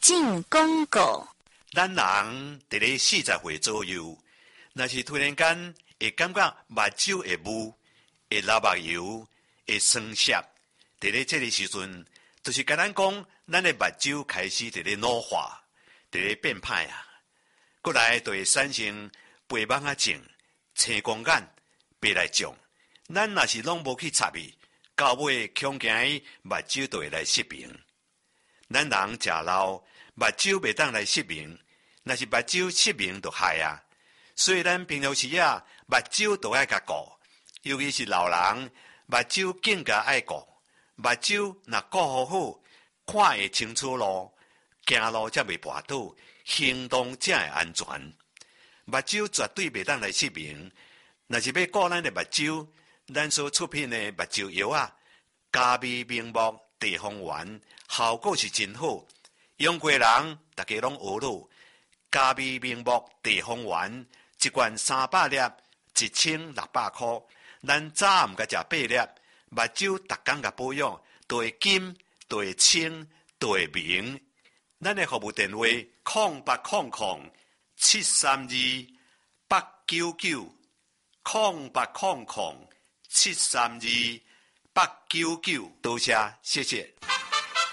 进广告。 咱人伫咧40岁左右，若是突然间会感觉目睭会雾、会流目油、会酸涩，伫咧这个时阵，就是甲咱讲，咱的目睭开始伫咧老化，伫咧变歹啊。过来就会产生白目啊症、青光眼、白内障。咱若是拢无去插伊，到尾恐惊伊目睭就会来失明。咱人食老，目睭袂当来失明，若是目睭失明就害啊。所以咱平常时啊，目睭都爱甲顾，尤其是老人，目睭更加爱顾。目睭若顾好好，看会清楚路，行路才袂跋倒，行动才会安全。目睭绝对袂当来失明。若是要顾咱的目睭，咱所出品的目睭药啊，加味明目地黄丸，效果是真好。用过的人，大家拢学到。加味明目地黄丸，一罐300粒，1600块。咱早暗甲食8粒，目睭逐工甲保养，就会金，就会清，就会明。咱的服务电话：0800-899-899，0800-732-899。多谢，谢谢。